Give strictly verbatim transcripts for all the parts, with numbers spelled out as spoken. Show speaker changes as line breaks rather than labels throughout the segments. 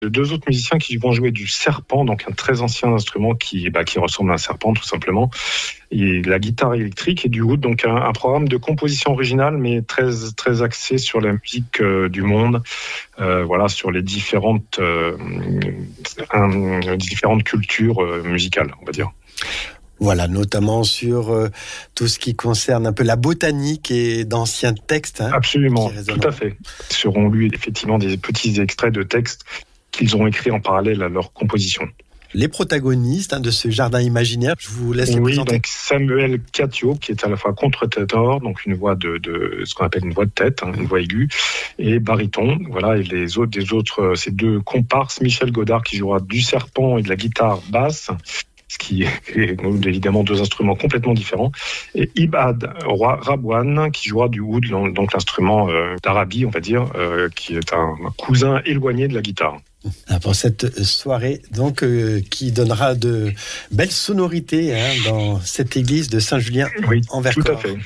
deux autres musiciens qui vont jouer du serpent, donc un très ancien instrument qui, bah, qui ressemble à un serpent tout simplement, et la guitare électrique et du oud, donc un, un programme de composition originale mais très très axé sur la musique euh, du monde, euh, voilà, sur les différentes euh, un, différentes cultures euh, musicales, on va dire.
Voilà, notamment sur euh, tout ce qui concerne un peu la botanique et d'anciens textes. Hein,
Absolument, tout à fait. Seront lus effectivement des petits extraits de textes qu'ils ont écrits en parallèle à leur composition.
Les protagonistes hein, de ce jardin imaginaire, je vous laisse les
oui,
présenter.
Donc Samuel Catio, qui est à la fois contre-ténor, donc une voix de, de ce qu'on appelle une voix de tête, hein, une voix aiguë, et baryton. Voilà, et les autres, des autres, ces deux comparses, Michel Godard qui jouera du serpent et de la guitare basse, ce qui est évidemment deux instruments complètement différents, et Ibad Rabouane qui jouera du oud, donc l'instrument euh, d'Arabie, on va dire, euh, qui est un cousin éloigné de la guitare.
Pour cette soirée, donc, euh, qui donnera de belles sonorités hein, dans cette église de Saint-Julien
oui,
en Vercors.
Tout à fait.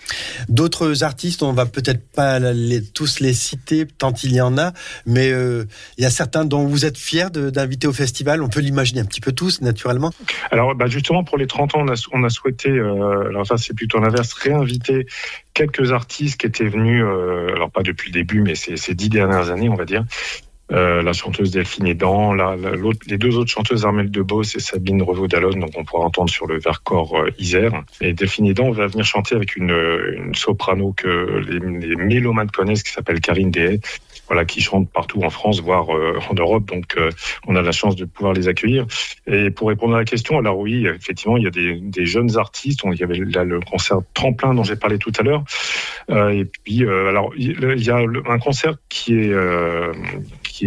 D'autres artistes, on va peut-être pas les, tous les citer, tant il y en a, mais il euh, y a certains dont vous êtes fiers de, d'inviter au festival. On peut l'imaginer un petit peu tous, naturellement.
Alors, bah justement, pour les trente ans, on a, on a souhaité, euh, alors ça c'est plutôt l'inverse, réinviter quelques artistes qui étaient venus, euh, alors pas depuis le début, mais ces, ces dix dernières années, on va dire. Euh, la chanteuse Delphine Edan, la, la, l'autre, les deux autres chanteuses Armelle Debos et Sabine Revaud-Dallon, donc on pourra entendre sur le Vercors euh, Isère. Et Delphine Edan va venir chanter avec une, une soprano que les, les mélomanes connaissent, qui s'appelle Karine Dehaye, voilà, qui chante partout en France, voire euh, en Europe. Donc euh, on a la chance de pouvoir les accueillir. Et pour répondre à la question, alors oui, effectivement, il y a des, des jeunes artistes. Il y avait là le concert Tremplin dont j'ai parlé tout à l'heure. Euh, et puis, euh, alors il y a un concert qui est euh, qui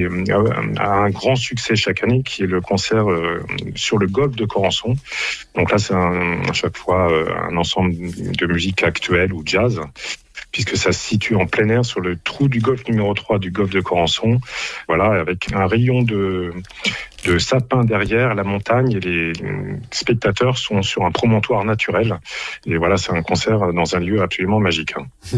a un grand succès chaque année, qui est le concert euh, sur le golfe de Corançon. Donc là, c'est un, à chaque fois euh, un ensemble de musique actuelle ou jazz, puisque ça se situe en plein air sur le trou du golfe numéro trois du golfe de Corançon. Voilà, avec un rayon de, de sapins derrière la montagne, et les spectateurs sont sur un promontoire naturel. Et voilà, c'est un concert dans un lieu absolument magique.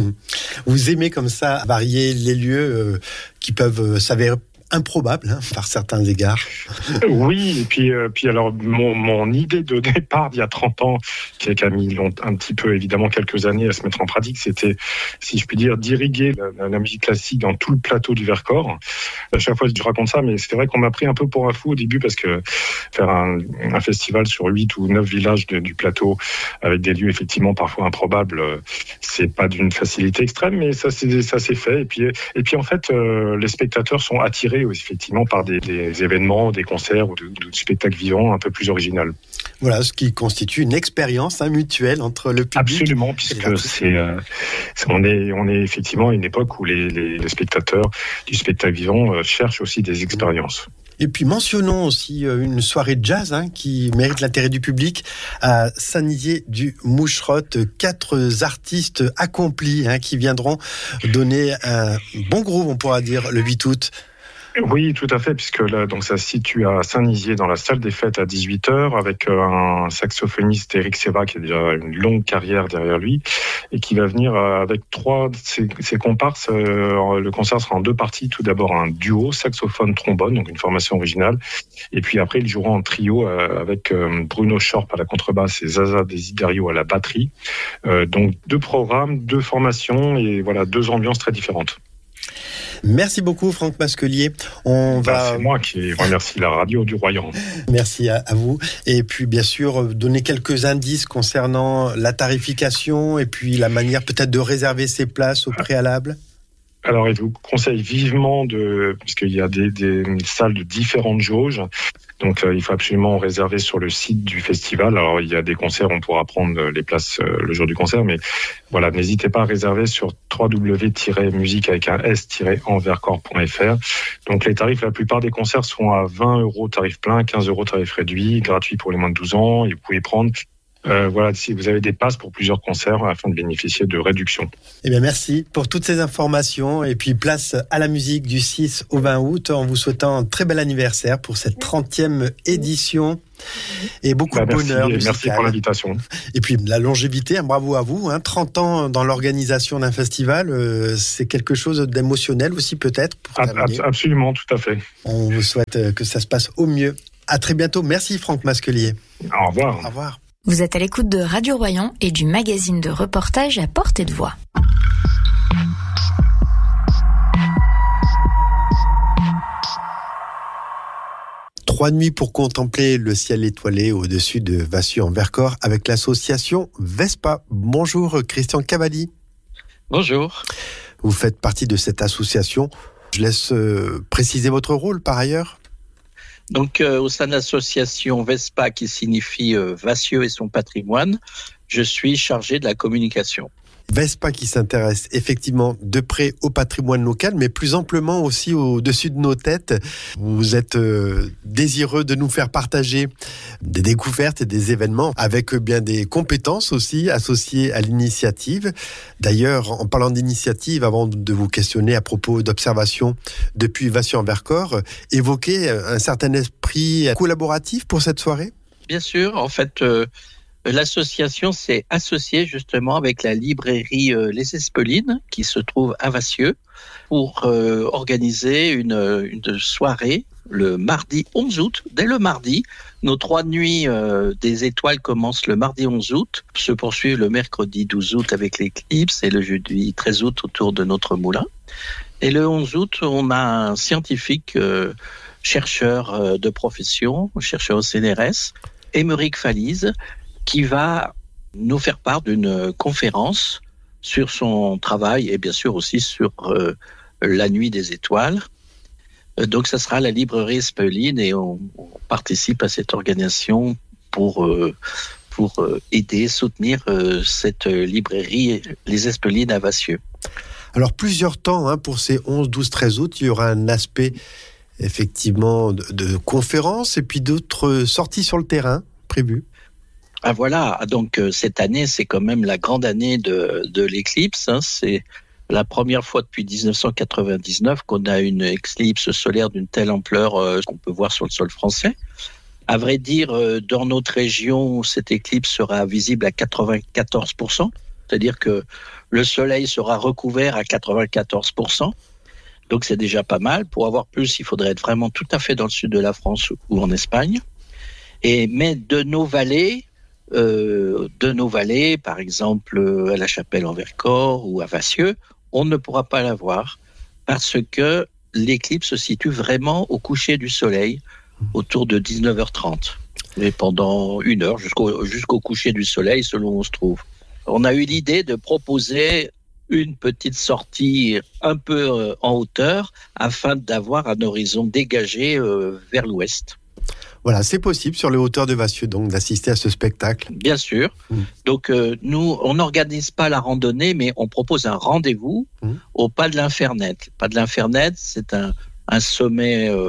Vous aimez comme ça varier les lieux euh, qui peuvent s'avérer improbable hein, par certains égards.
Oui, et puis, euh, puis alors mon, mon idée de départ d'il y a trente ans, qui a mis long, un petit peu évidemment quelques années à se mettre en pratique, c'était, si je puis dire, d'irriguer la, la musique classique dans tout le plateau du Vercors. À chaque fois je raconte ça, mais c'est vrai qu'on m'a pris un peu pour un fou au début, parce que faire un, un festival sur huit ou neuf villages de, du plateau, avec des lieux effectivement parfois improbables, c'est pas d'une facilité extrême, mais ça, c'est, ça s'est fait. Et puis, et puis en fait, euh, les spectateurs sont attirés effectivement par des, des événements, des concerts ou de, de spectacles vivants un peu plus originaux.
Voilà, ce qui constitue une expérience hein, mutuelle entre le public.
Absolument, puisque c'est, euh, c'est, on est, on est effectivement à une époque où les, les, les spectateurs du spectacle vivant euh, cherchent aussi des expériences.
Et puis mentionnons aussi une soirée de jazz hein, qui mérite l'intérêt du public à Saint-Nizier du Moucherotte. Quatre artistes accomplis hein, qui viendront donner un bon groove, on pourra dire, le huit août.
Oui, tout à fait, puisque là, donc ça se situe à Saint-Nizier dans la salle des fêtes à dix-huit heures, avec un saxophoniste, Eric Seva, qui a déjà une longue carrière derrière lui, et qui va venir avec trois de ses, ses comparses. Le concert sera en deux parties. Tout d'abord un duo saxophone-trombone, donc une formation originale, et puis après il jouera en trio avec Bruno Schorp à la contrebasse et Zaza Desiderio à la batterie. Donc deux programmes, deux formations, et voilà, deux ambiances très différentes.
Merci beaucoup Franck Masquelier. On
ben,
va...
C'est moi qui remercie la radio du Royan.
Merci à, à vous. Et puis bien sûr, donner quelques indices concernant la tarification et puis la manière peut-être de réserver ses places au préalable.
Alors, je vous conseille vivement de, puisqu'il y a des, des salles de différentes jauges. Donc, euh, il faut absolument réserver sur le site du festival. Alors, il y a des concerts, on pourra prendre les places euh, le jour du concert, mais voilà, n'hésitez pas à réserver sur w w w point musique avec un s tiret en vercors point f r. Donc, les tarifs, la plupart des concerts sont à vingt euros tarif plein, quinze euros tarif réduit, gratuit pour les moins de douze ans. Et vous pouvez prendre Euh, voilà, si vous avez des passes pour plusieurs concerts afin de bénéficier de réductions.
Eh bien, merci pour toutes ces informations. Et puis, place à la musique du six au vingt août, en vous souhaitant un très bel anniversaire pour cette trentième édition. Et beaucoup
bah,
de
merci,
bonheur musical.
Merci pour l'invitation.
Et puis, la longévité, hein, bravo à vous. Hein, trente ans dans l'organisation d'un festival, euh, c'est quelque chose d'émotionnel aussi, peut-être, pour
Ab- ab- Absolument, tout à fait.
On vous souhaite que ça se passe au mieux. À très bientôt. Merci, Franck Masquelier.
Au revoir.
Au revoir.
Vous êtes à l'écoute de Radio Royan et du magazine de reportage à portée de voix.
Trois nuits pour contempler le ciel étoilé au-dessus de Vassieux-en-Vercors avec l'association Vespa. Bonjour Christian Cavalli.
Bonjour.
Vous faites partie de cette association. Je laisse euh, préciser votre rôle par ailleurs.
Donc, euh, au sein de l'association Vespa, qui signifie euh, Vassieux et son patrimoine, je suis chargé de la communication.
Vespa qui s'intéresse effectivement de près au patrimoine local, mais plus amplement aussi au-dessus de nos têtes. Vous êtes euh, désireux de nous faire partager des découvertes et des événements avec euh, bien des compétences aussi associées à l'initiative. D'ailleurs, en parlant d'initiative, avant de vous questionner à propos d'observations depuis Vassieux-en-Vercors, évoquez un certain esprit collaboratif pour cette soirée ?
Bien sûr, en fait... Euh L'association s'est associée justement avec la librairie euh, Les Espelines, qui se trouve à Vassieux, pour euh, organiser une, une soirée le mardi onze août. Dès le mardi, nos trois nuits euh, des étoiles commencent le mardi onze août, se poursuivent le mercredi douze août avec l'éclipse et le jeudi treize août autour de notre moulin. Et le onze août, on a un scientifique, euh, chercheur euh, de profession, chercheur au C N R S, Émeric Falise, qui va nous faire part d'une conférence sur son travail et bien sûr aussi sur euh, la nuit des étoiles. Euh, donc ça sera à la librairie Espeline et on, on participe à cette organisation pour, euh, pour euh, aider, soutenir euh, cette librairie Les Espelines à Vassieux.
Alors plusieurs temps hein, pour ces onze, douze, treize août, il y aura un aspect effectivement de, de conférences et puis d'autres sorties sur le terrain prévues.
Ah voilà, donc euh, cette année, c'est quand même la grande année de, de l'éclipse. Hein. C'est la première fois depuis dix-neuf cent quatre-vingt-dix-neuf qu'on a une éclipse solaire d'une telle ampleur euh, qu'on peut voir sur le sol français. À vrai dire, euh, dans notre région, cette éclipse sera visible à quatre-vingt-quatorze pour cent, c'est-à-dire que le soleil sera recouvert à quatre-vingt-quatorze pour cent. Donc c'est déjà pas mal. Pour avoir plus, il faudrait être vraiment tout à fait dans le sud de la France ou en Espagne. Et, mais de nos vallées, Euh, de nos vallées, par exemple à la Chapelle-en-Vercors ou à Vassieux, on ne pourra pas la voir parce que l'éclipse se situe vraiment au coucher du soleil, autour de dix-neuf heures trente, et pendant une heure jusqu'au, jusqu'au coucher du soleil selon où on se trouve. On a eu l'idée de proposer une petite sortie un peu en hauteur afin d'avoir un horizon dégagé euh, vers l'ouest.
Voilà, c'est possible sur les hauteurs de Vassieux, donc, d'assister à ce spectacle.
Bien sûr. Mmh. Donc, euh, nous, on n'organise pas la randonnée, mais on propose un rendez-vous mmh. au Pas de l'Infernet. Le Pas de l'Infernet, c'est un, un sommet euh,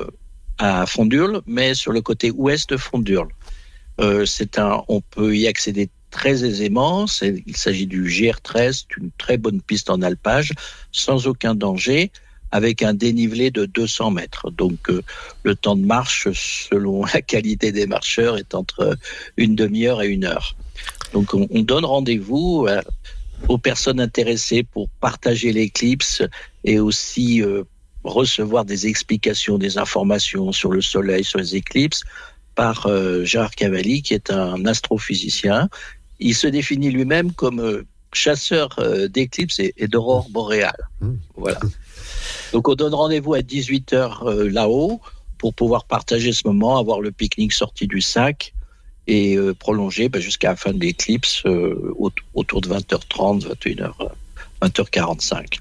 à Fondurle, mais sur le côté ouest de Fondurle. Euh, c'est un, on peut y accéder très aisément. C'est, il s'agit du G R treize, une très bonne piste en alpage, sans aucun danger, avec un dénivelé de deux cents mètres. Donc, euh, le temps de marche, selon la qualité des marcheurs, est entre une demi-heure et une heure. Donc, on, on donne rendez-vous euh, aux personnes intéressées pour partager l'éclipse et aussi euh, recevoir des explications, des informations sur le soleil, sur les éclipses, par euh, Gérard Cavalli, qui est un astrophysicien. Il se définit lui-même comme euh, chasseur euh, d'éclipses et, et d'aurores boréales. Voilà. Donc on donne rendez-vous à dix-huit heures euh, là-haut pour pouvoir partager ce moment, avoir le pique-nique sorti du sac et euh, prolonger bah, jusqu'à la fin de l'éclipse euh, autour de vingt heures trente, vingt et une heures, vingt heures quarante-cinq.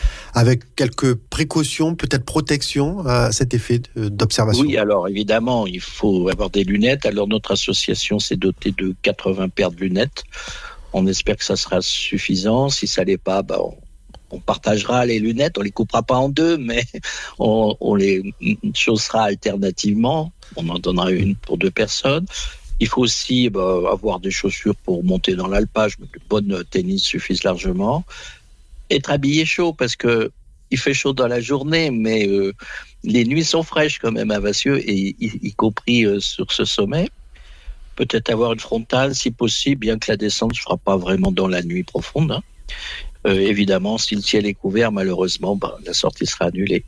Avec quelques précautions, peut-être protection à cet effet d'observation.
Oui, alors évidemment, il faut avoir des lunettes. Alors notre association s'est dotée de quatre-vingts paires de lunettes. On espère que ça sera suffisant. Si ça l'est pas, bah, on On partagera les lunettes, on les coupera pas en deux, mais on, on les chaussera alternativement. On en donnera une pour deux personnes. Il faut aussi bah, avoir des chaussures pour monter dans l'alpage, mais de bonnes tennis suffisent largement. Être habillé chaud, parce que il fait chaud dans la journée, mais euh, les nuits sont fraîches quand même à Vassieux, et y, y compris euh, sur ce sommet. Peut-être avoir une frontale, si possible, bien que la descente ne se fera pas vraiment dans la nuit profonde. Hein. Euh, évidemment, si le ciel est couvert, malheureusement, bah, la sortie sera annulée.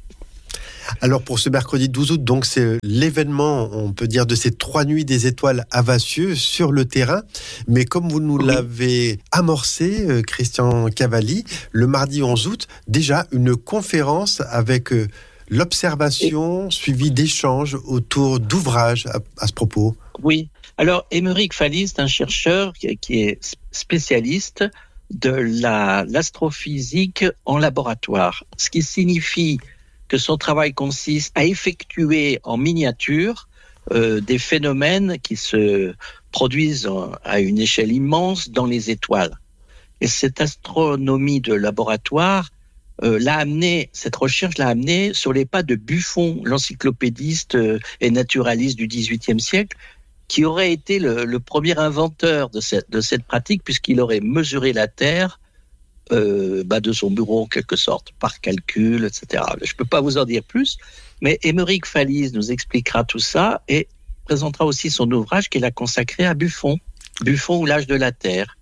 Alors pour ce mercredi douze août, donc c'est l'événement, on peut dire, de ces trois nuits des étoiles à Vassieux sur le terrain. Mais comme vous nous oui. l'avez amorcé, euh, Christian Cavalli, le mardi onze août, déjà une conférence avec euh, l'observation Et... suivie d'échanges autour d'ouvrages à, à ce propos.
Oui. Alors Émeric Fallis est un chercheur qui, qui est spécialiste de la, l'astrophysique en laboratoire, ce qui signifie que son travail consiste à effectuer en miniature euh, des phénomènes qui se produisent à une échelle immense dans les étoiles. Et cette astronomie de laboratoire euh, l'a amené, cette recherche l'a amené sur les pas de Buffon, l'encyclopédiste euh, et naturaliste du dix-huitième siècle, qui aurait été le, le premier inventeur de cette, de cette pratique, puisqu'il aurait mesuré la Terre Euh, bah de son bureau en quelque sorte, par calcul, et cetera. Je ne peux pas vous en dire plus, mais Émeric Fallis nous expliquera tout ça et présentera aussi son ouvrage qu'il a consacré à Buffon, Buffon ou l'âge de la Terre.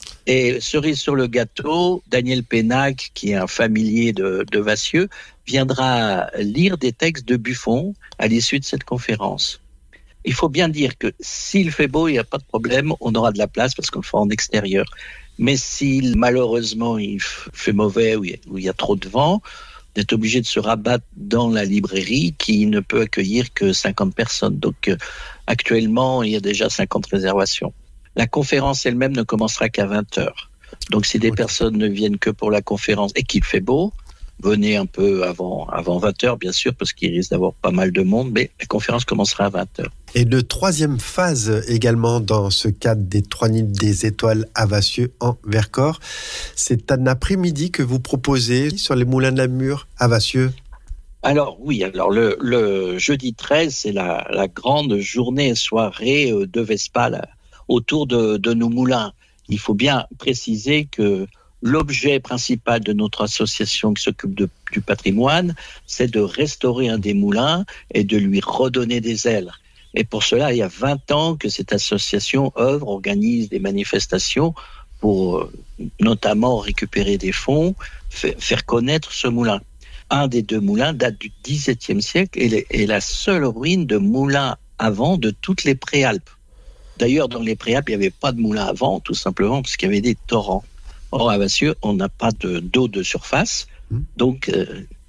Et cerise sur le gâteau, Daniel Pénac, qui est un familier de, de Vassieux, viendra lire des textes de Buffon à l'issue de cette conférence. Il faut bien dire que s'il fait beau, il n'y a pas de problème, on aura de la place parce qu'on le fera en extérieur. Mais si malheureusement il fait mauvais ou il y a trop de vent, on est obligé de se rabattre dans la librairie qui ne peut accueillir que cinquante personnes. Donc euh, actuellement, il y a déjà cinquante réservations. La conférence elle-même ne commencera qu'à vingt heures. Donc si des personnes ne viennent que pour la conférence et qu'il fait beau, venez un peu avant, avant vingt heures, bien sûr, parce qu'il risque d'avoir pas mal de monde, mais la conférence commencera à vingt heures.
Et de troisième phase également dans ce cadre des trois nuits des étoiles à Vassieux en Vercors, c'est un après-midi que vous proposez sur les moulins de la Mure à Vassieux.
Alors oui, alors le, le jeudi treize, c'est la, la grande journée et soirée de Vespal autour de, de nos moulins. Il faut bien préciser que l'objet principal de notre association qui s'occupe de, du patrimoine, c'est de restaurer un des moulins et de lui redonner des ailes. Et pour cela, il y a vingt ans que cette association œuvre, organise des manifestations pour euh, notamment récupérer des fonds, f- faire connaître ce moulin. Un des deux moulins date du dix-septième siècle et est la seule ruine de moulin à vent de toutes les Préalpes. D'ailleurs, dans les Préalpes, il n'y avait pas de moulin à vent, tout simplement parce qu'il y avait des torrents. Or, à Vassieux, on n'a pas de, d'eau de surface. Donc, euh,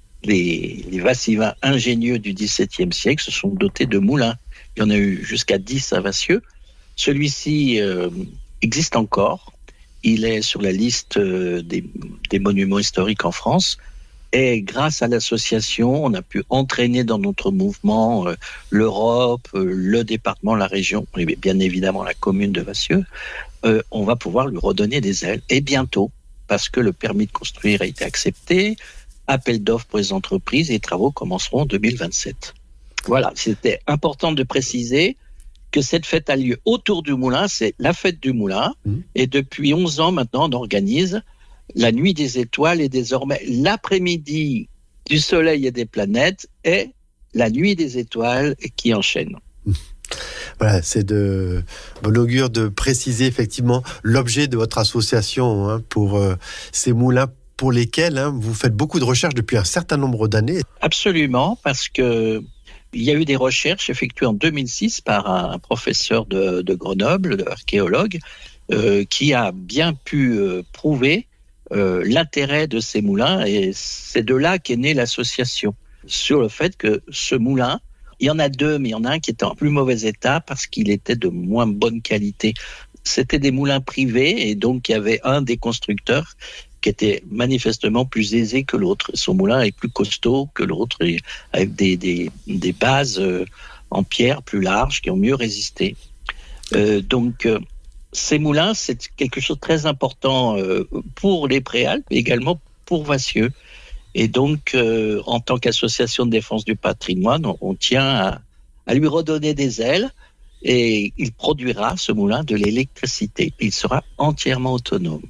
les, les Vassivins ingénieux du dix-septième siècle se sont dotés de moulins. Il y en a eu jusqu'à dix à Vassieux. Celui-ci euh, existe encore. Il est sur la liste euh, des, des monuments historiques en France. Et grâce à l'association, on a pu entraîner dans notre mouvement euh, l'Europe, euh, le département, la région, et bien évidemment la commune de Vassieux. Euh, on va pouvoir lui redonner des ailes. Et bientôt, parce que le permis de construire a été accepté, appel d'offres pour les entreprises et les travaux commenceront en deux mille vingt-sept. Voilà, c'était important de préciser que cette fête a lieu autour du moulin, c'est la fête du moulin. Mmh. Et depuis onze ans maintenant, on organise la nuit des étoiles et désormais l'après-midi du soleil et des planètes et la nuit des étoiles qui enchaîne. Mmh.
Voilà, c'est de bon augure de préciser effectivement l'objet de votre association hein, pour euh, ces moulins pour lesquels hein, vous faites beaucoup de recherches depuis un certain nombre d'années.
Absolument, parce que il y a eu des recherches effectuées en deux mille six par un professeur de, de Grenoble, archéologue, euh, qui a bien pu euh, prouver euh, l'intérêt de ces moulins et c'est de là qu'est née l'association sur le fait que ce moulin, il y en a deux, mais il y en a un qui était en plus mauvais état parce qu'il était de moins bonne qualité. C'était des moulins privés et donc il y avait un des constructeurs qui était manifestement plus aisé que l'autre. Son moulin est plus costaud que l'autre, avec des, des, des bases en pierre plus larges qui ont mieux résisté. Euh, donc, euh, ces moulins, c'est quelque chose de très important euh, pour les Préalpes, mais également pour Vassieux. Et donc, euh, en tant qu'association de défense du patrimoine, on, on tient à, à lui redonner des ailes. et il produira, ce moulin, de l'électricité. Il sera entièrement autonome.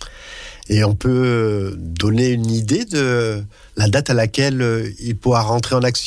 Et on peut donner une idée de la date à laquelle il pourra rentrer en action ?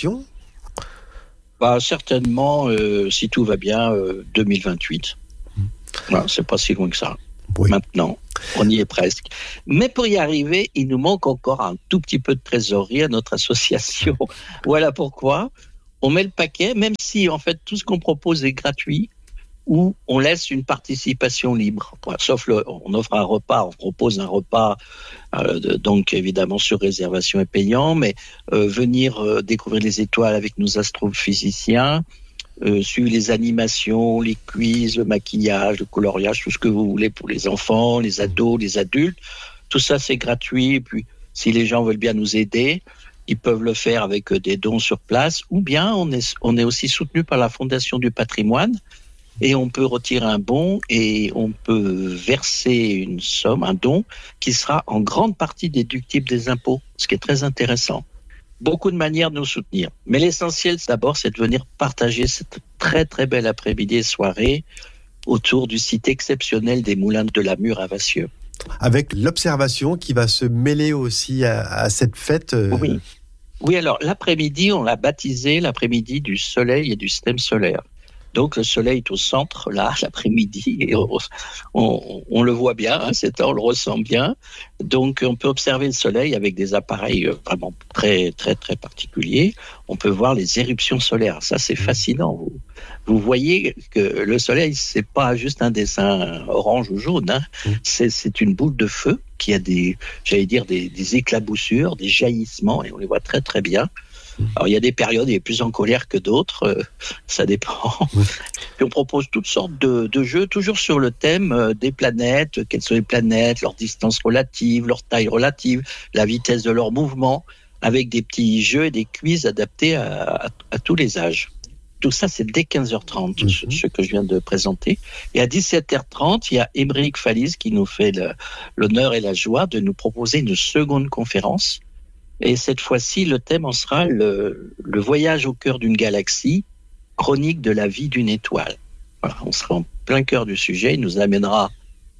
Bah, certainement, euh, si tout va bien, euh, deux mille vingt-huit. Mmh. Voilà, c'est pas si loin que ça. Oui. Maintenant, on y est presque. Mais pour y arriver, il nous manque encore un tout petit peu de trésorerie à notre association. Voilà pourquoi on met le paquet, même si en fait tout ce qu'on propose est gratuit, ou on laisse une participation libre. Voilà, sauf le, on offre un repas, on propose un repas, euh, de, donc évidemment sur réservation et payant, mais euh, venir euh, découvrir les étoiles avec nos astrophysiciens, Euh, suivre les animations, les quiz, le maquillage, le coloriage, tout ce que vous voulez pour les enfants, les ados, les adultes. Tout ça, c'est gratuit. Et puis, si les gens veulent bien nous aider, ils peuvent le faire avec des dons sur place. Ou bien, on est, on est aussi soutenu par la Fondation du patrimoine et on peut retirer un bon et on peut verser une somme, un don, qui sera en grande partie déductible des impôts, ce qui est très intéressant. Beaucoup de manières de nous soutenir. Mais l'essentiel, d'abord, c'est de venir partager cette très, très belle après-midi et soirée autour du site exceptionnel des Moulins de la Mure à Vassieux.
Avec l'observation qui va se mêler aussi à, à cette fête. Euh...
Oui. Oui, alors, l'après-midi, on l'a baptisé l'après-midi du soleil et du système solaire. Donc, le soleil est au centre, là, l'après-midi, et on, on, on le voit bien, hein, c'est on le ressent bien. Donc, on peut observer le soleil avec des appareils vraiment très, très, très particuliers. On peut voir les éruptions solaires. Ça, c'est fascinant. Vous, vous voyez que le soleil, c'est pas juste un dessin orange ou jaune, hein. C'est, c'est une boule de feu qui a des, j'allais dire, des, des éclaboussures, des jaillissements, et on les voit très, très bien. Alors, il y a des périodes, il est plus en colère que d'autres, euh, ça dépend. Oui. Puis on propose toutes sortes de, de jeux, toujours sur le thème euh, des planètes, quelles sont les planètes, leur distance relative, leur taille relative, la vitesse de leur mouvement, avec des petits jeux et des quiz adaptés à, à, à tous les âges. Tout ça, c'est dès quinze heures trente, mm-hmm. ce, ce que je viens de présenter. Et à dix-sept heures trente, il y a Émeric Fallis qui nous fait le, l'honneur et la joie de nous proposer une seconde conférence. Et cette fois-ci, le thème en sera le, le voyage au cœur d'une galaxie, chronique de la vie d'une étoile. Voilà, on sera en plein cœur du sujet. Il nous amènera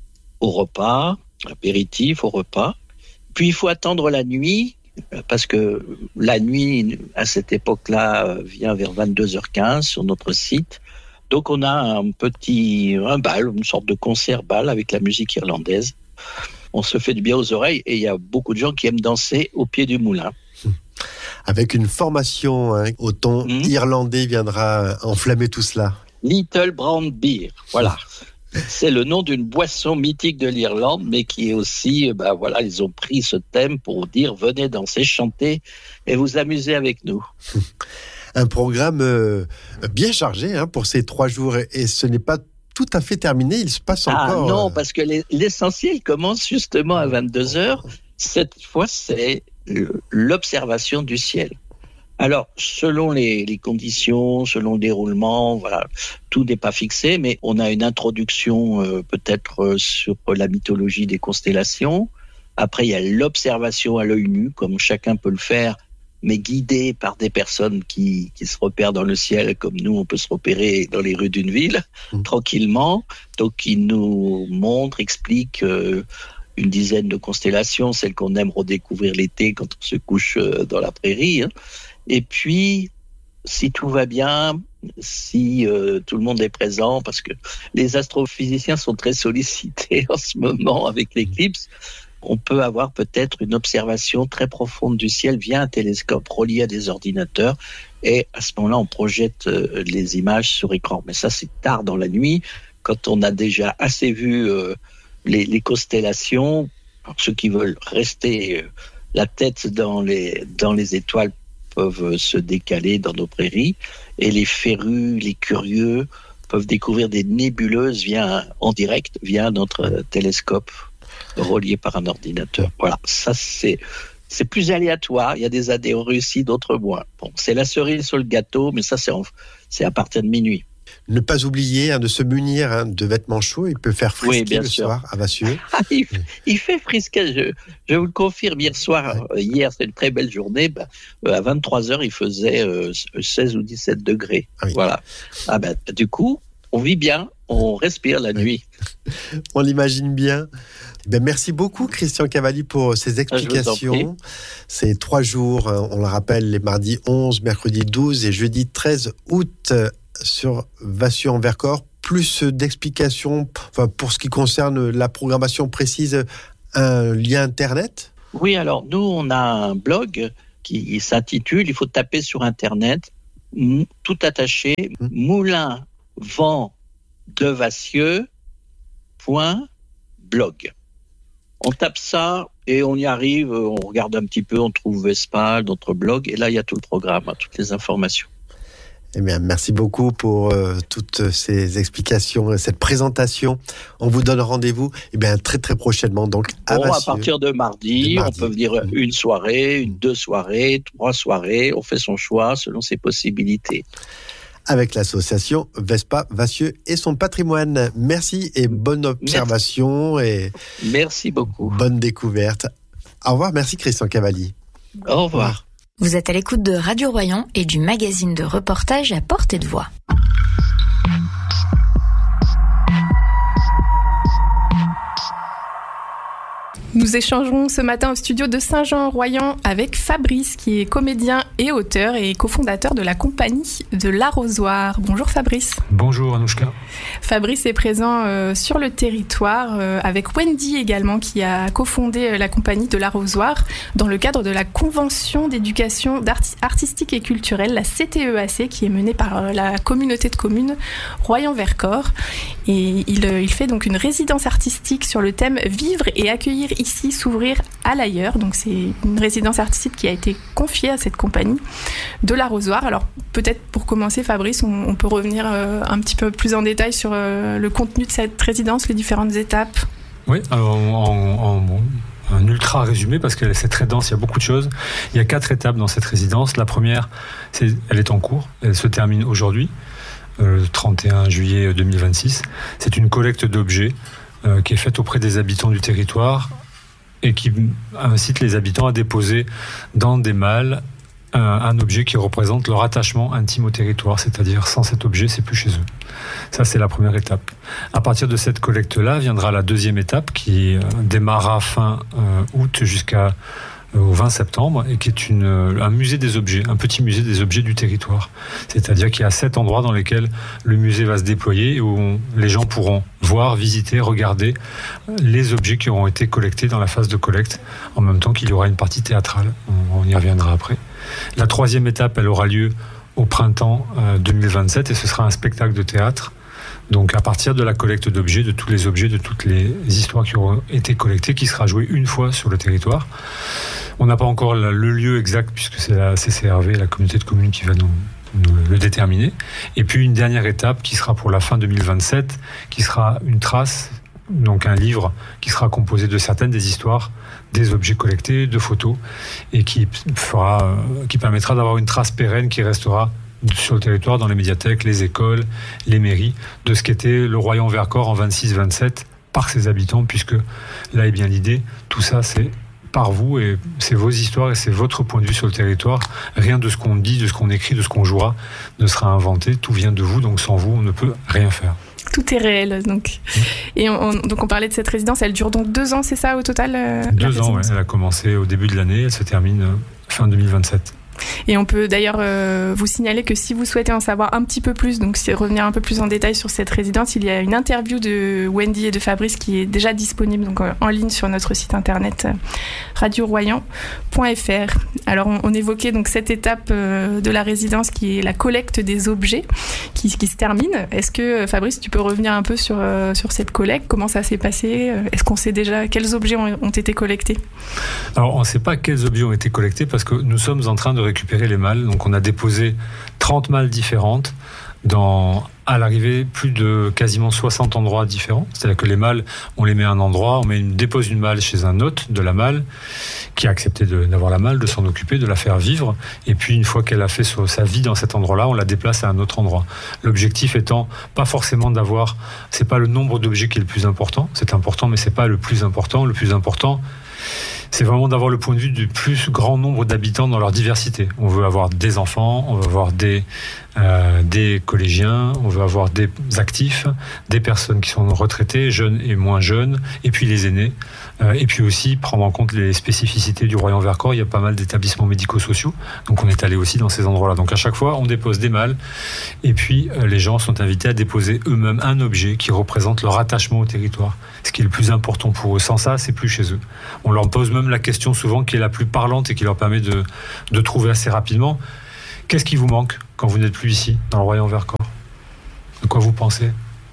au repas, apéritif, au repas. Puis il faut attendre la nuit, parce que la nuit, à cette époque-là, vient vers vingt-deux heures quinze sur notre site. Donc on a un petit un bal, une sorte de concert-bal avec la musique irlandaise. On se fait du bien aux oreilles et il y a beaucoup de gens qui aiment danser au pied du moulin.
Avec une formation hein, au ton mmh. irlandais viendra enflammer tout cela.
Little Brown Beer, voilà. C'est le nom d'une boisson mythique de l'Irlande, mais qui est aussi, ben voilà, ils ont pris ce thème pour dire venez danser, chanter et vous amuser avec nous.
Un programme euh, bien chargé hein, pour ces trois jours et ce n'est pas tout à fait terminé, il se passe
ah,
encore...
Non, parce que l'essentiel commence justement à vingt-deux heures. Cette fois, c'est l'observation du ciel. Alors, selon les, les conditions, selon le déroulement, voilà, tout n'est pas fixé, mais on a une introduction euh, peut-être euh, sur la mythologie des constellations. Après, il y a l'observation à l'œil nu, comme chacun peut le faire, mais guidé par des personnes qui, qui se repèrent dans le ciel, comme nous, on peut se repérer dans les rues d'une ville, mmh. tranquillement. Donc, ils nous montrent, expliquent euh, une dizaine de constellations, celles qu'on aime redécouvrir l'été quand on se couche euh, dans la prairie. Hein. Et puis, si tout va bien, si euh, tout le monde est présent, parce que les astrophysiciens sont très sollicités en ce moment avec l'éclipse, on peut avoir peut-être une observation très profonde du ciel via un télescope relié à des ordinateurs. Et à ce moment-là, on projette euh, les images sur écran. Mais ça, c'est tard dans la nuit, quand on a déjà assez vu euh, les, les constellations. Alors, ceux qui veulent rester euh, la tête dans les, dans les étoiles peuvent se décaler dans nos prairies. Et les férus, les curieux, peuvent découvrir des nébuleuses via, en direct via notre télescope relié par un ordinateur. Voilà, ça c'est, c'est plus aléatoire. Il y a des années réussies, d'autres moins. Bon, c'est la cerise sur le gâteau, mais ça c'est, en, c'est à partir de minuit.
Ne pas oublier hein, de se munir hein, de vêtements chauds. Il peut faire frisquer oui, bien le sûr. Soir à Vassieux.
Ah, il, il fait frisquer, je, je vous le confirme. Hier soir, ouais. hier c'est une très belle journée. Bah, à vingt-trois heures, il faisait euh, seize ou dix-sept degrés. Ah oui. Voilà. Ah ben, du coup, on vit bien, on respire la nuit.
On l'imagine bien. Ben, merci beaucoup, Christian Cavalli, pour ces explications. Ces trois jours, on le rappelle, les mardis onze, mercredi douze et jeudi treize août sur Vassieux en Vercors. Plus d'explications enfin, pour ce qui concerne la programmation précise, un lien Internet ?
Oui, alors nous, on a un blog qui s'intitule, il faut taper sur Internet, tout attaché, mmh. moulin vent de Vassieux point blog. On tape ça et on y arrive, on regarde un petit peu, on trouve Vespa, d'autres blogs, et là il y a tout le programme, toutes les informations.
Eh bien, merci beaucoup pour euh, toutes ces explications, cette présentation. On vous donne rendez-vous eh bien, très très prochainement. Donc, à,
bon,
à
partir de mardi, de mardi, on peut venir une soirée, une deux soirées, trois soirées. On fait son choix selon ses possibilités. Avec
l'association Vespa Vassieux et son patrimoine. Merci et bonne observation. Merci. Et
merci beaucoup.
Bonne découverte. Au revoir, merci Christian Cavalli.
Au revoir.
Vous êtes à l'écoute de Radio Royan et du magazine de reportage à portée de voix.
Nous échangerons ce matin au studio de Saint-Jean-Royan avec Fabrice, qui est comédien et auteur et cofondateur de la compagnie de l'Arrosoir. Bonjour Fabrice.
Bonjour Anouchka.
Fabrice est présent euh, sur le territoire euh, avec Wendy également, qui a cofondé euh, la compagnie de l'Arrosoir dans le cadre de la convention d'éducation artistique et culturelle, la C T E A C, qui est menée par euh, la communauté de communes Royan-Vercors. Et il, euh, il fait donc une résidence artistique sur le thème « Vivre et accueillir ici, s'ouvrir à l'ailleurs ». Donc c'est une résidence artistique qui a été confiée à cette compagnie de l'Arrosoir. Alors peut-être pour commencer, Fabrice, on, on peut revenir euh, un petit peu plus en détail sur euh, le contenu de cette résidence, les différentes étapes.
Oui, alors en, en, un ultra résumé, parce que c'est très dense, il y a beaucoup de choses. Il y a quatre étapes dans cette résidence. La première, c'est, elle est en cours, elle se termine aujourd'hui, euh, le trente et un juillet deux mille vingt-six. C'est une collecte d'objets euh, qui est faite auprès des habitants du territoire et qui incite les habitants à déposer dans des malles un, un objet qui représente leur attachement intime au territoire, c'est-à-dire sans cet objet, c'est plus chez eux. Ça, c'est la première étape. À partir de cette collecte-là, viendra la deuxième étape qui euh, démarrera fin euh, août jusqu'à euh, au vingt septembre et qui est une, un musée des objets, un petit musée des objets du territoire. C'est-à-dire qu'il y a sept endroits dans lesquels le musée va se déployer et où on, les gens pourront voir, visiter, regarder les objets qui auront été collectés dans la phase de collecte, en même temps qu'il y aura une partie théâtrale. On, on y reviendra après. La troisième étape, elle aura lieu au printemps euh, deux mille vingt-sept et ce sera un spectacle de théâtre. Donc à partir de la collecte d'objets, de tous les objets, de toutes les histoires qui auront été collectées, qui sera jouée une fois sur le territoire. On n'a pas encore la, le lieu exact puisque c'est la C C R V, la communauté de communes, qui va nous, nous le déterminer. Et puis une dernière étape qui sera pour la fin deux mille vingt-sept, qui sera une trace, donc un livre qui sera composé de certaines des histoires, des objets collectés, de photos, et qui fera, qui permettra d'avoir une trace pérenne qui restera sur le territoire, dans les médiathèques, les écoles, les mairies, de ce qu'était le Royan-Vercors en vingt-six vingt-sept par ses habitants, puisque là est bien l'idée, tout ça c'est par vous et c'est vos histoires et c'est votre point de vue sur le territoire. Rien de ce qu'on dit, de ce qu'on écrit, de ce qu'on jouera ne sera inventé, tout vient de vous, donc sans vous on ne peut rien faire.
Tout est réel, donc. Mmh. Et on, donc on parlait de cette résidence, elle dure donc deux ans, c'est ça au total euh,
Deux ans, ouais. Elle a commencé au début de l'année, elle se termine euh, fin deux mille vingt-sept.
Et on peut d'ailleurs euh, vous signaler que si vous souhaitez en savoir un petit peu plus, donc c'est revenir un peu plus en détail sur cette résidence, il y a une interview de Wendy et de Fabrice qui est déjà disponible donc, euh, en ligne sur notre site internet euh, radio royan point f r. Alors on, on évoquait donc cette étape euh, de la résidence qui est la collecte des objets qui, qui se termine. Est-ce que Fabrice, tu peux revenir un peu sur, euh, sur cette collecte, comment ça s'est passé? Est-ce qu'on sait déjà quels objets ont, ont été collectés?
Alors on ne sait pas quels objets ont été collectés parce que nous sommes en train de récupérer les malles. Donc on a déposé trente malles différentes dans, à l'arrivée, plus de quasiment soixante endroits différents. C'est-à-dire que les malles, on les met à un endroit, on met une, dépose une malle chez un hôte de la malle qui a accepté de, d'avoir la malle, de s'en occuper, de la faire vivre. Et puis une fois qu'elle a fait sa vie dans cet endroit-là, on la déplace à un autre endroit. L'objectif étant pas forcément d'avoir, c'est pas le nombre d'objets qui est le plus important. C'est important, mais c'est pas le plus important. Le plus important, c'est vraiment d'avoir le point de vue du plus grand nombre d'habitants dans leur diversité. On veut avoir des enfants, on veut avoir des, euh, des collégiens, on veut avoir des actifs, des personnes qui sont retraitées, jeunes et moins jeunes, et puis les aînés. Euh, et puis aussi prendre en compte les spécificités du Royan-Vercors. Il y a pas mal d'établissements médico-sociaux, donc on est allé aussi dans ces endroits-là. Donc à chaque fois, on dépose des malles, et puis euh, les gens sont invités à déposer eux-mêmes un objet qui représente leur attachement au territoire. Ce qui est le plus important pour eux. Sans ça, c'est plus chez eux. On leur pose même la question souvent qui est la plus parlante et qui leur permet de, de trouver assez rapidement. Qu'est-ce qui vous manque quand vous n'êtes plus ici, dans le Royan-Vercors ? De quoi vous pensez ?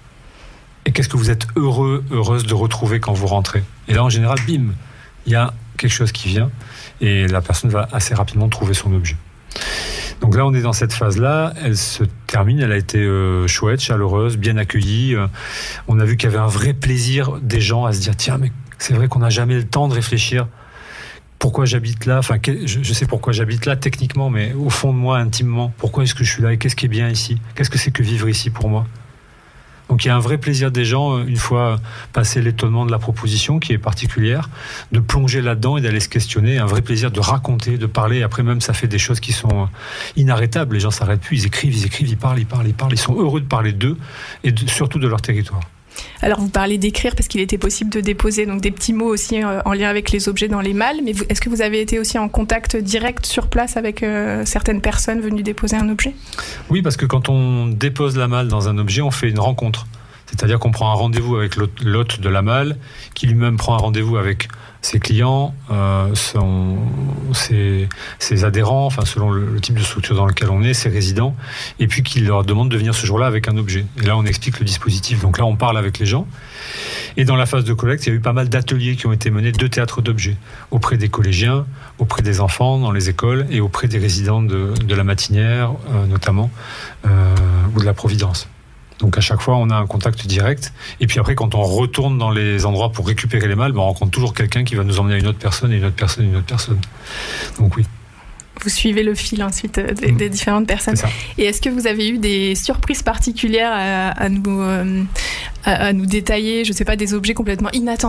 Et qu'est-ce que vous êtes heureux, heureuse de retrouver quand vous rentrez ? Et là, en général, bim, il y a quelque chose qui vient et la personne va assez rapidement trouver son objet. Donc là, on est dans cette phase-là. Elle se termine. Elle a été euh, chouette, chaleureuse, bien accueillie. Euh, on a vu qu'il y avait un vrai plaisir des gens à se dire tiens, mais c'est vrai qu'on n'a jamais le temps de réfléchir. Pourquoi j'habite là ? Enfin, je, je sais pourquoi j'habite là techniquement, mais au fond de moi, intimement, pourquoi est-ce que je suis là et qu'est-ce qui est bien ici ? Qu'est-ce que c'est que vivre ici pour moi ? Donc il y a un vrai plaisir des gens, une fois passé l'étonnement de la proposition, qui est particulière, de plonger là-dedans et d'aller se questionner, un vrai plaisir de raconter, de parler, et après même ça fait des choses qui sont inarrêtables, les gens s'arrêtent plus, ils écrivent, ils écrivent, ils parlent, ils parlent, ils parlent, ils sont heureux de parler d'eux, et de, surtout de leur territoire.
Alors vous parlez d'écrire parce qu'il était possible de déposer donc des petits mots aussi euh, en lien avec les objets dans les malles, mais vous, est-ce que vous avez été aussi en contact direct sur place avec euh, certaines personnes venues déposer un objet ?
Oui, parce que quand on dépose la malle dans un objet, on fait une rencontre. C'est-à-dire qu'on prend un rendez-vous avec l'hôte de la malle, qui lui-même prend un rendez-vous avec ses clients, euh, son, ses, ses adhérents, enfin selon le, le type de structure dans lequel on est, ses résidents, et puis qui leur demande de venir ce jour-là avec un objet. Et là, on explique le dispositif. Donc là, on parle avec les gens. Et dans la phase de collecte, il y a eu pas mal d'ateliers qui ont été menés de théâtre d'objets, auprès des collégiens, auprès des enfants dans les écoles, et auprès des résidents de, de la Matinière, euh, notamment, euh, ou de la Providence. Donc à chaque fois, on a un contact direct. Et puis après, quand on retourne dans les endroits pour récupérer les malles, ben on rencontre toujours quelqu'un qui va nous emmener à une autre personne, et une autre personne, et une autre personne. Donc oui.
Vous suivez le fil ensuite des, mmh. des différentes personnes. Et est-ce que vous avez eu des surprises particulières à, à, nous, euh, à, à nous détailler, je ne sais pas, des objets complètement inattendus ?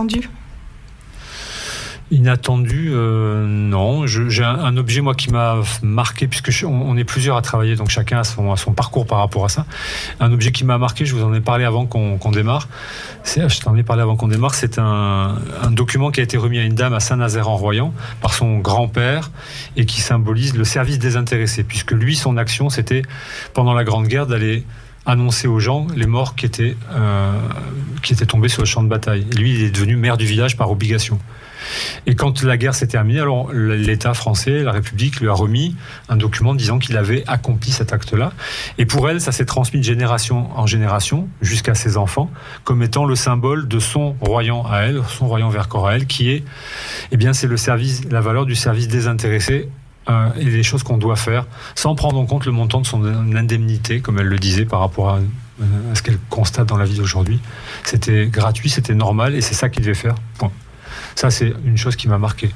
Inattendu, euh, non. Je, j'ai un, un objet, moi, qui m'a marqué, puisque je, on, on est plusieurs à travailler, donc chacun a son, a son parcours par rapport à ça. Un objet qui m'a marqué, je vous en ai parlé avant qu'on, qu'on démarre, c'est, je t'en ai parlé avant qu'on démarre, c'est un, un document qui a été remis à une dame à Saint-Nazaire-en-Royan par son grand-père et qui symbolise le service désintéressé, puisque lui, son action, c'était, pendant la Grande Guerre, d'aller annoncer aux gens les morts qui étaient, euh, qui étaient tombés sur le champ de bataille. Et lui, il est devenu maire du village par obligation. Et quand la guerre s'est terminée, alors l'État français, la République, lui a remis un document disant qu'il avait accompli cet acte-là. Et pour elle, ça s'est transmis de génération en génération, jusqu'à ses enfants, comme étant le symbole de son Royan à elle, son Royan-Vercors à elle, qui est, eh bien, c'est le service, la valeur du service désintéressé euh, et les choses qu'on doit faire, sans prendre en compte le montant de son indemnité, comme elle le disait, par rapport à, à ce qu'elle constate dans la vie d'aujourd'hui. C'était gratuit, c'était normal, et c'est ça qu'il devait faire. Point. Ça, c'est une chose qui m'a marqué.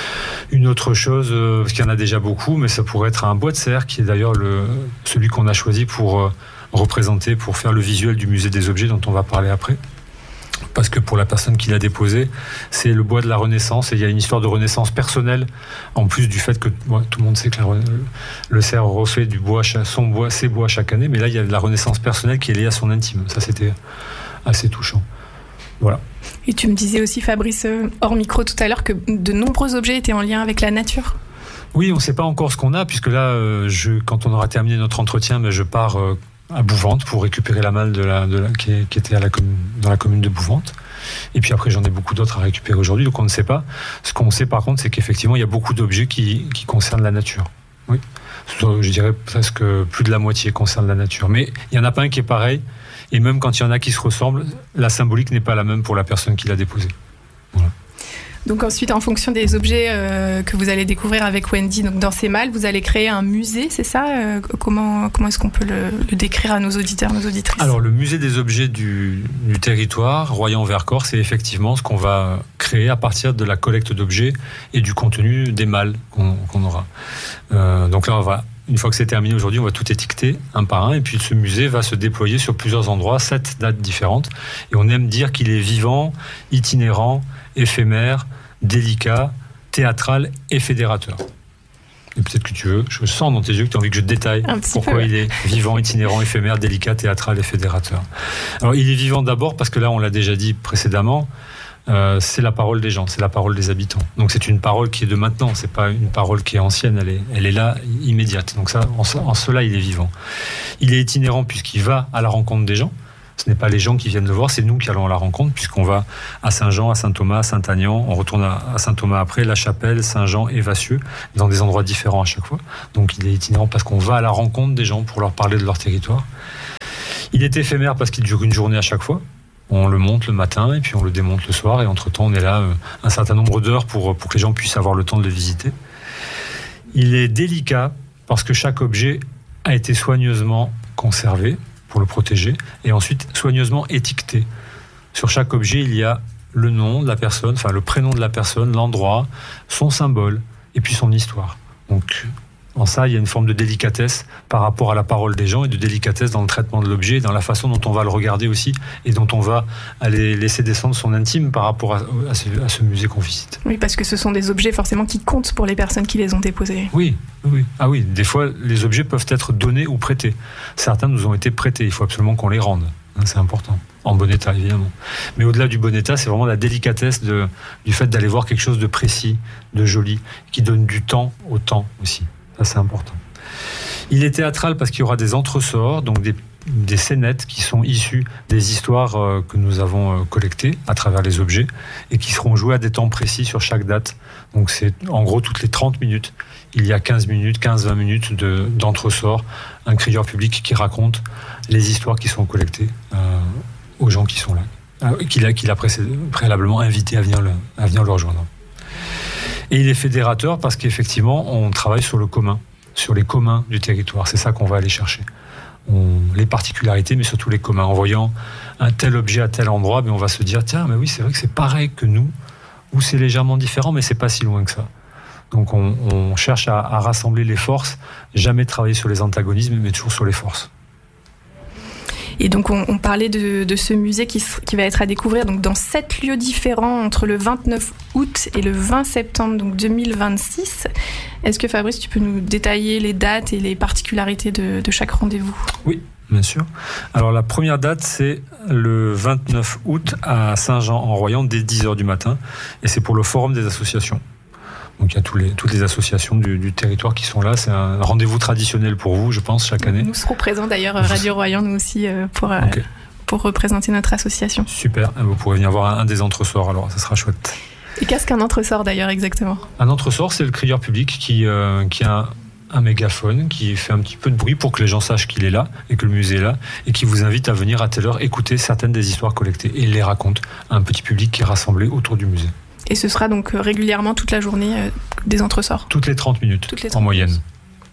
Une autre chose, euh, parce qu'il y en a déjà beaucoup, mais ça pourrait être un bois de serre, qui est d'ailleurs le, celui qu'on a choisi pour euh, représenter, pour faire le visuel du musée des objets dont on va parler après. Parce que pour la personne qui l'a déposé, c'est le bois de la Renaissance, et il y a une histoire de Renaissance personnelle, en plus du fait que ouais, tout le monde sait que la, le cerf refait du bois, son bois, ses bois chaque année, mais là, il y a de la Renaissance personnelle qui est liée à son intime. Ça, c'était assez touchant. Voilà.
Et tu me disais aussi, Fabrice, hors micro tout à l'heure, que de nombreux objets étaient en lien avec la nature.
Oui, on ne sait pas encore ce qu'on a, puisque là, euh, je, quand on aura terminé notre entretien, ben, je pars euh, à Bouvante pour récupérer la malle de la, de la, qui, qui était à la commune, dans la commune de Bouvante. Et puis après, j'en ai beaucoup d'autres à récupérer aujourd'hui, donc on ne sait pas. Ce qu'on sait par contre, c'est qu'effectivement, il y a beaucoup d'objets qui, qui concernent la nature. Oui. Je dirais presque plus de la moitié concerne la nature. Mais il n'y en a pas un qui est pareil. Et même quand il y en a qui se ressemblent, la symbolique n'est pas la même pour la personne qui l'a déposé. Voilà.
Donc ensuite, en fonction des objets euh, que vous allez découvrir avec Wendy, donc dans ces malles, vous allez créer un musée, c'est ça ? euh, Comment, comment est-ce qu'on peut le, le décrire à nos auditeurs, nos auditrices ?
Alors, le musée des objets du, du territoire, Royan-Vercors, c'est effectivement ce qu'on va créer à partir de la collecte d'objets et du contenu des malles qu'on, qu'on aura. Euh, donc là, on va... Une fois que c'est terminé aujourd'hui, on va tout étiqueter un par un, et puis ce musée va se déployer sur plusieurs endroits, sept dates différentes, et on aime dire qu'il est vivant, itinérant, éphémère, délicat, théâtral et fédérateur. Et peut-être que tu veux, je sens dans tes yeux que tu as envie que je détaille pourquoi peu. Il est vivant, itinérant, éphémère, délicat, théâtral et fédérateur. Alors il est vivant d'abord parce que là, on l'a déjà dit précédemment, euh, c'est la parole des gens, c'est la parole des habitants. Donc c'est une parole qui est de maintenant, c'est pas une parole qui est ancienne, elle est, elle est là, immédiate. Donc ça, en, en cela, il est vivant. Il est itinérant puisqu'il va à la rencontre des gens. Ce n'est pas les gens qui viennent le voir, c'est nous qui allons à la rencontre, puisqu'on va à Saint-Jean, à Saint-Thomas, à Saint-Aignan, on retourne à Saint-Thomas après, La Chapelle, Saint-Jean et Vassieux, dans des endroits différents à chaque fois. Donc il est itinérant parce qu'on va à la rencontre des gens pour leur parler de leur territoire. Il est éphémère parce qu'il dure une journée à chaque fois. On le monte le matin et puis on le démonte le soir, et entre-temps on est là euh, un certain nombre d'heures pour, pour que les gens puissent avoir le temps de le visiter. Il est délicat parce que chaque objet a été soigneusement conservé pour le protéger, et ensuite soigneusement étiqueté. Sur chaque objet, il y a le nom de la personne, enfin le prénom de la personne, l'endroit, son symbole, et puis son histoire. Donc, en ça, il y a une forme de délicatesse par rapport à la parole des gens, et de délicatesse dans le traitement de l'objet, et dans la façon dont on va le regarder aussi, et dont on va aller laisser descendre son intime par rapport à, à, ce, à ce musée qu'on visite.
Oui, parce que ce sont des objets forcément qui comptent pour les personnes qui les ont déposés.
Oui, oui. Ah oui, des fois, les objets peuvent être donnés ou prêtés. Certains nous ont été prêtés, il faut absolument qu'on les rende. C'est important. En bon état, évidemment. Mais au-delà du bon état, c'est vraiment la délicatesse de, du fait d'aller voir quelque chose de précis, de joli, qui donne du temps au temps aussi. Ça, c'est important. Il est théâtral parce qu'il y aura des entresorts, donc des, des scénettes qui sont issues des histoires euh, que nous avons euh, collectées à travers les objets, et qui seront jouées à des temps précis sur chaque date. Donc c'est en gros toutes les trente minutes. Il y a quinze minutes, quinze à vingt minutes de, d'entresort, un crieur public qui raconte les histoires qui sont collectées euh, aux gens qui sont là, euh, qu'il a, qu'il a préalablement invité à venir, le, à venir le rejoindre. Et il est fédérateur parce qu'effectivement, on travaille sur le commun, sur les communs du territoire. C'est ça qu'on va aller chercher. On, les particularités, mais surtout les communs. En voyant un tel objet à tel endroit, mais on va se dire, tiens, mais oui, c'est vrai que c'est pareil que nous, ou c'est légèrement différent, mais c'est pas si loin que ça. Donc on, on cherche à, à rassembler les forces, jamais travailler sur les antagonismes, mais toujours sur les forces.
Et donc on, on parlait de, de ce musée qui, qui va être à découvrir donc dans sept lieux différents entre le vingt-neuf août et le vingt septembre donc deux mille vingt-six. Est-ce que Fabrice, tu peux nous détailler les dates et les particularités de, de chaque rendez-vous ?
Oui, bien sûr. Alors la première date, c'est le vingt-neuf août à Saint-Jean-en-Royans dès dix heures du matin, et c'est pour le forum des associations. Donc il y a tous les, toutes les associations du, du territoire qui sont là. C'est un rendez-vous traditionnel pour vous, je pense, chaque année.
Nous serons présents d'ailleurs à Radio Royan, nous aussi, pour, okay. pour représenter notre association.
Super, vous pourrez venir voir un, un des entresorts, alors ça sera chouette.
Et qu'est-ce qu'un entresort d'ailleurs exactement ?
Un entresort, c'est le crieur public qui, euh, qui a un mégaphone, qui fait un petit peu de bruit pour que les gens sachent qu'il est là et que le musée est là, et qui vous invite à venir à telle heure écouter certaines des histoires collectées, et il les raconte à un petit public qui est rassemblé autour du musée.
Et ce sera donc régulièrement toute la journée euh, des entresorts.
Toutes les trente minutes, Toutes les trente en moyenne. Minutes.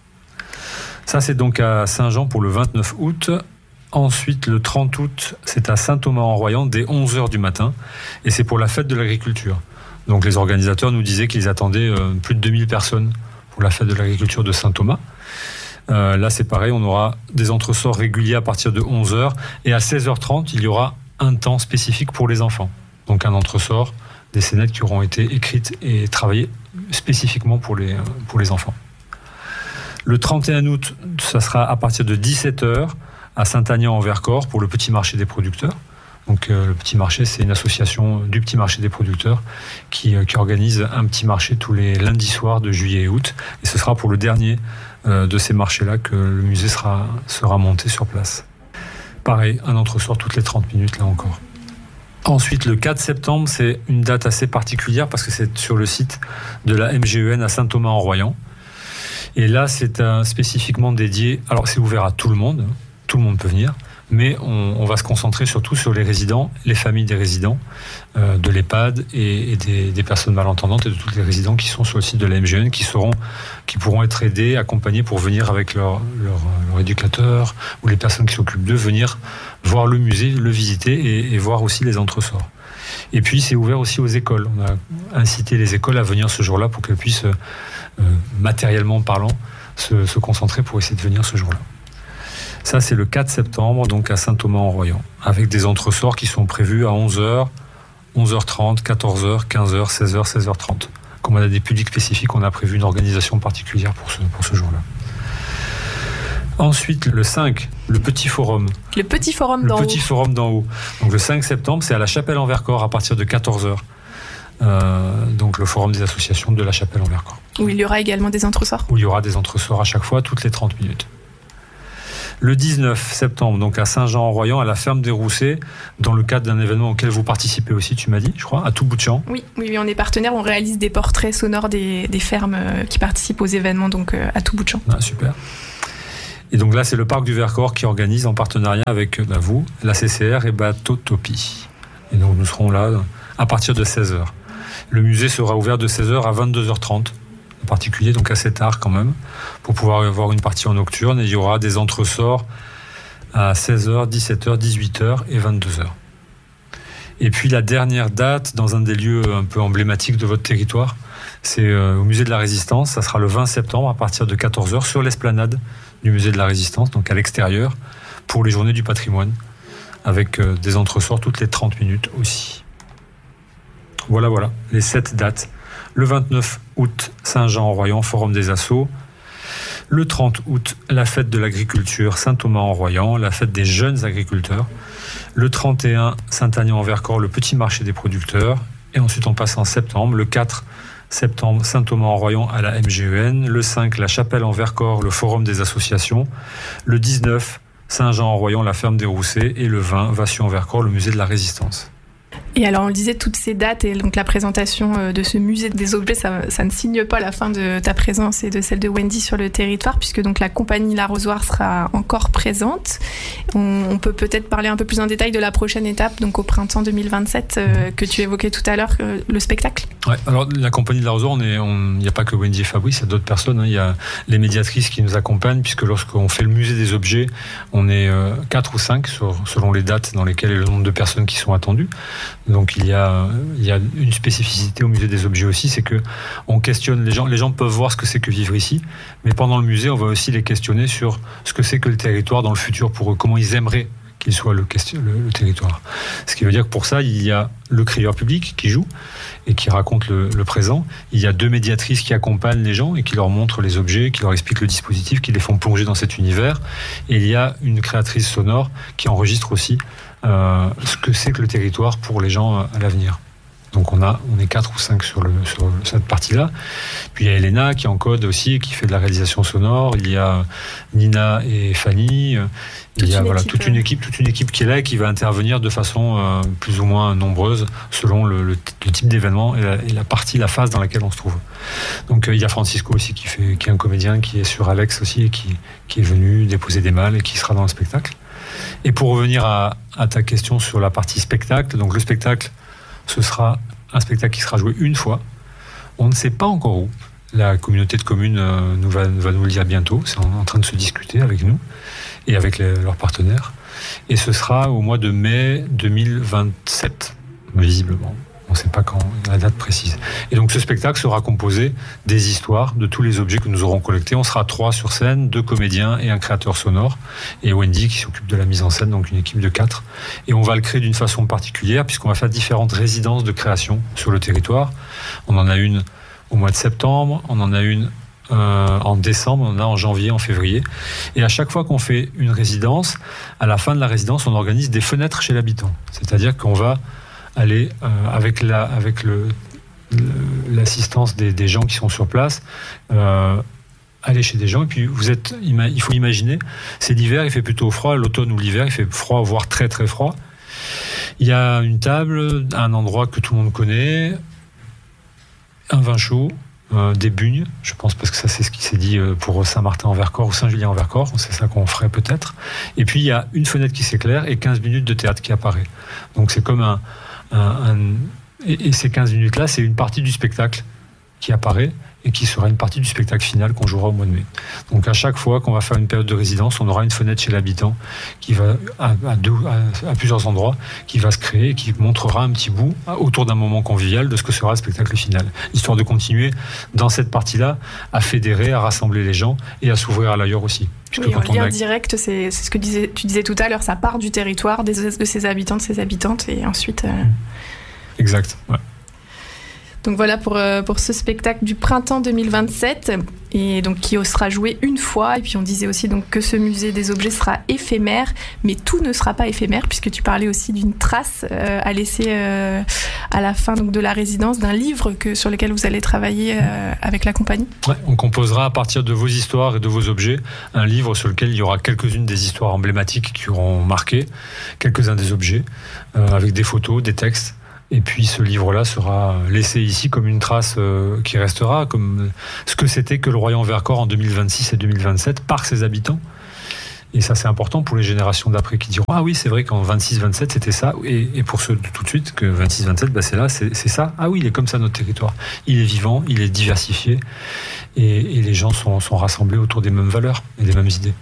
Ça, c'est donc à Saint-Jean pour le vingt-neuf août. Ensuite, le trente août, c'est à Saint-Thomas-en-Royans dès onze heures du matin. Et c'est pour la fête de l'agriculture. Donc les organisateurs nous disaient qu'ils attendaient euh, plus de deux mille personnes pour la fête de l'agriculture de Saint-Thomas. Euh, là, c'est pareil, on aura des entresorts réguliers à partir de onze heures. Et à seize heures trente, il y aura un temps spécifique pour les enfants. Donc un entresort, des scénettes qui auront été écrites et travaillées spécifiquement pour les, pour les enfants. Le trente et un août, ça sera à partir de dix-sept heures à Saint-Aignan-en-Vercors pour le petit marché des producteurs. Donc euh, le petit marché, c'est une association du petit marché des producteurs qui, euh, qui organise un petit marché tous les lundis soirs de juillet et août. Et ce sera pour le dernier euh, de ces marchés-là que le musée sera, sera monté sur place. Pareil, un entresort toutes les trente minutes, là encore. Ensuite, le quatre septembre, c'est une date assez particulière parce que c'est sur le site de la M G E N à Saint-Thomas-en-Royans. Et là, c'est un, spécifiquement dédié... Alors, c'est ouvert à tout le monde, tout le monde peut venir, mais on, on va se concentrer surtout sur les résidents, les familles des résidents, euh, de l'EHPAD et, et des, des personnes malentendantes et de tous les résidents qui sont sur le site de la M G E N, qui, seront, qui pourront être aidés, accompagnés pour venir avec leur, leur, leur éducateur ou les personnes qui s'occupent d'eux, venir voir le musée, le visiter et, et voir aussi les entresorts. Et puis, c'est ouvert aussi aux écoles. On a incité les écoles à venir ce jour-là pour qu'elles puissent, euh, matériellement parlant, se, se concentrer pour essayer de venir ce jour-là. Ça, c'est le quatre septembre, donc à Saint-Thomas-en-Royans, avec des entresorts qui sont prévus à onze heures, onze heures trente, quatorze heures, quinze heures, seize heures, seize heures trente. Comme on a des publics spécifiques, on a prévu une organisation particulière pour ce, pour ce jour-là. Ensuite, le cinq, le petit forum.
Le petit forum
le
d'en haut.
Le petit forum d'en haut. Donc le cinq septembre, c'est à la Chapelle en Vercors à partir de quatorze heures. Euh, donc le forum des associations de la Chapelle en Vercors.
Où il y aura également des entresorts.
Où il y aura des entresorts à chaque fois, toutes les trente minutes. Le dix-neuf septembre, donc à Saint-Jean-en-Royans, à la ferme des Roussets, dans le cadre d'un événement auquel vous participez aussi, tu m'as dit, je crois, à tout bout de champ.
Oui, oui, oui, on est partenaire, on réalise des portraits sonores des, des fermes qui participent aux événements, donc à tout bout de champ.
Ah, super. Et donc là, c'est le Parc du Vercors qui organise en partenariat avec bah, vous, la C C R et Bateautopie. Et donc nous serons là à partir de seize heures. Le musée sera ouvert de seize heures à vingt-deux heures trente. En particulier, donc assez tard quand même, pour pouvoir avoir une partie en nocturne. Et il y aura des entresorts à seize heures, dix-sept heures, dix-huit heures et vingt-deux heures. Et puis la dernière date, dans un des lieux un peu emblématiques de votre territoire, c'est au Musée de la Résistance. Ça sera le vingt septembre à partir de quatorze heures sur l'esplanade du Musée de la Résistance, donc à l'extérieur, pour les Journées du patrimoine, avec des entresorts toutes les trente minutes aussi. Voilà, voilà, les sept dates. Le vingt-neuf août, Saint-Jean-en-Royans, Forum des Assos. Le trente août, la fête de l'agriculture, Saint-Thomas-en-Royans, la fête des jeunes agriculteurs. Le trente et un, Saint-Agnan-en-Vercors, le petit marché des producteurs. Et ensuite, on passe en septembre. Le quatre septembre, Saint-Thomas-en-Royans à la M G E N. Le cinq, la Chapelle-en-Vercors, le Forum des associations. Le dix-neuf, Saint-Jean-en-Royans, la ferme des Roussets. Et le vingt, Vassieux-en-Vercors, le musée de la Résistance.
Et alors, on le disait, toutes ces dates et donc la présentation de ce musée des objets, ça, ça ne signe pas la fin de ta présence et de celle de Wendy sur le territoire, puisque donc la compagnie L'Arrosoir sera encore présente. On, on peut peut-être parler un peu plus en détail de la prochaine étape, donc au printemps deux mille vingt-sept, euh, que tu évoquais tout à l'heure, euh, le spectacle.
Ouais, alors la compagnie de L'Arrosoir, il n'y a pas que Wendy et Fabrice, il y a d'autres personnes. Il hein, y a les médiatrices qui nous accompagnent, puisque lorsqu'on fait le musée des objets, on est euh, quatre ou cinq sur, selon les dates dans lesquelles et le nombre de personnes qui sont attendues. Donc il y a, il y a une spécificité au musée des objets aussi, c'est que on questionne les gens. Les gens peuvent voir ce que c'est que vivre ici, mais pendant le musée, on va aussi les questionner sur ce que c'est que le territoire dans le futur pour eux, comment ils aimeraient qu'il soit le, question, le, le territoire. Ce qui veut dire que pour ça, il y a le crieur public qui joue et qui raconte le, le présent. Il y a deux médiatrices qui accompagnent les gens et qui leur montrent les objets, qui leur expliquent le dispositif, qui les font plonger dans cet univers. Et il y a une créatrice sonore qui enregistre aussi Euh, ce que c'est que le territoire pour les gens à l'avenir. Donc on, a, on est quatre ou cinq sur, le, sur cette partie-là. Puis il y a Elena qui encode aussi, qui fait de la réalisation sonore. Il y a Nina et Fanny. Il y a voilà, équipe, toute, une équipe, toute une équipe qui est là et qui va intervenir de façon euh, plus ou moins nombreuse selon le, le, le type d'événement et la, et la partie, la phase dans laquelle on se trouve. Donc euh, il y a Francisco aussi qui, fait, qui est un comédien qui est sur Alex aussi et qui, qui est venu déposer des malles et qui sera dans le spectacle. Et pour revenir à, à ta question sur la partie spectacle, donc le spectacle, ce sera un spectacle qui sera joué une fois. On ne sait pas encore où. La communauté de communes euh, nous va, va nous le dire bientôt. C'est en, en train de se discuter avec nous et avec les, leurs partenaires. Et ce sera au mois de mai deux mille vingt-sept, visiblement. On ne sait pas quand, la date précise. Et donc ce spectacle sera composé des histoires de tous les objets que nous aurons collectés. On sera trois sur scène, deux comédiens et un créateur sonore. Et Wendy qui s'occupe de la mise en scène, donc une équipe de quatre. Et on va le créer d'une façon particulière puisqu'on va faire différentes résidences de création sur le territoire. On en a une au mois de septembre, on en a une euh, en décembre, on en a en janvier, en février. Et à chaque fois qu'on fait une résidence, à la fin de la résidence, on organise des fenêtres chez l'habitant. C'est-à-dire qu'on va aller euh, avec, la, avec le, le, l'assistance des, des gens qui sont sur place, euh, aller chez des gens. Et puis, vous êtes, il faut imaginer, c'est l'hiver, il fait plutôt froid, l'automne ou l'hiver, il fait froid, voire très très froid. Il y a une table, un endroit que tout le monde connaît, un vin chaud, euh, des bugnes, je pense, parce que ça c'est ce qui s'est dit pour Saint-Martin-en-Vercors ou Saint-Julien-en-Vercors, c'est ça qu'on ferait peut-être. Et puis, il y a une fenêtre qui s'éclaire et quinze minutes de théâtre qui apparaît. Donc, c'est comme un... Un, un, et, et ces quinze minutes-là, c'est une partie du spectacle qui apparaît et qui sera une partie du spectacle final qu'on jouera au mois de mai. Donc à chaque fois qu'on va faire une période de résidence, on aura une fenêtre chez l'habitant qui va à, à, deux, à, à plusieurs endroits, qui va se créer et qui montrera un petit bout autour d'un moment convivial de ce que sera le spectacle final. Histoire de continuer dans cette partie-là à fédérer, à rassembler les gens et à s'ouvrir à l'ailleurs aussi.
Oui, en lien a... direct, c'est, c'est ce que disais, tu disais tout à l'heure, ça part du territoire, des, de ses habitants, de ses habitantes, et ensuite... Euh...
Exact, ouais.
Donc voilà pour, euh, pour ce spectacle du printemps deux mille vingt-sept, et donc qui sera joué une fois. Et puis on disait aussi donc que ce musée des objets sera éphémère, mais tout ne sera pas éphémère, puisque tu parlais aussi d'une trace euh, à laisser euh, à la fin donc, de la résidence, d'un livre que, sur lequel vous allez travailler euh, avec la compagnie.
Ouais, on composera à partir de vos histoires et de vos objets un livre sur lequel il y aura quelques-unes des histoires emblématiques qui auront marqué, quelques-uns des objets, euh, avec des photos, des textes. Et puis ce livre-là sera laissé ici comme une trace euh, qui restera, comme ce que c'était que le Royan-Vercors en deux mille vingt-six et deux mille vingt-sept par ses habitants. Et ça, c'est important pour les générations d'après qui diront « Ah oui, c'est vrai qu'en vingt-six vingt-sept, c'était ça. » Et, et pour ceux de tout de suite, que vingt-six vingt-sept, bah, c'est là, c'est, c'est ça. Ah oui, il est comme ça notre territoire. Il est vivant, il est diversifié. Et, et les gens sont, sont rassemblés autour des mêmes valeurs et des mêmes idées.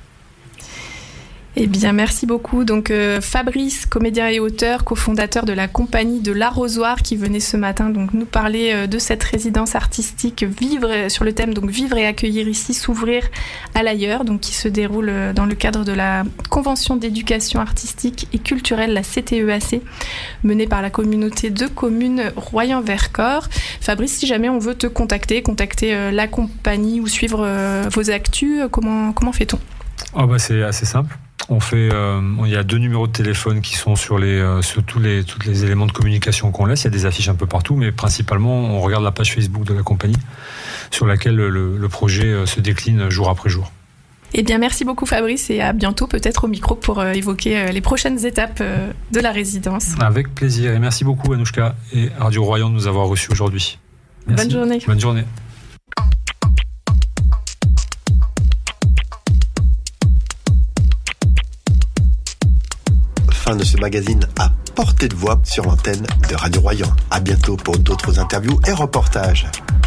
Eh bien, merci beaucoup. Donc, euh, Fabrice, comédien et auteur, cofondateur de la compagnie de l'Arrosoir, qui venait ce matin donc nous parler euh, de cette résidence artistique Vivre sur le thème donc Vivre et accueillir ici, s'ouvrir à l'ailleurs, donc qui se déroule euh, dans le cadre de la Convention d'éducation artistique et culturelle, la C T E A C, menée par la communauté de communes Royan-Vercors. Fabrice, si jamais on veut te contacter, contacter euh, la compagnie ou suivre euh, vos actus, euh, comment comment fait-on ?
Oh bah c'est assez simple. On fait, euh, il y a deux numéros de téléphone qui sont sur les, euh, sur tous les, tous les éléments de communication qu'on laisse. Il y a des affiches un peu partout, mais principalement, on regarde la page Facebook de la compagnie, sur laquelle le, le projet se décline jour après jour.
Eh bien, merci beaucoup Fabrice, et à bientôt peut-être au micro pour euh, évoquer euh, les prochaines étapes euh, de la résidence.
Avec plaisir, et merci beaucoup Anouchka et Radio Royan de nous avoir reçus aujourd'hui. Merci.
Bonne journée.
Bonne journée.
Fin de ce magazine à portée de voix sur l'antenne de Radio Royan. À bientôt pour d'autres interviews et reportages.